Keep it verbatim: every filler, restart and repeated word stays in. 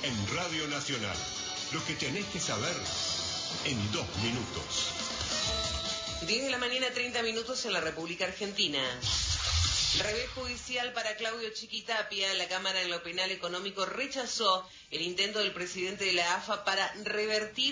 en Radio Nacional. Lo que tenés que saber en dos minutos. diez de la mañana, treinta minutos en la República Argentina. Revés judicial para Claudio Chiquitapia. La Cámara en lo Penal Económico rechazó el intento del presidente de la A F A para revertir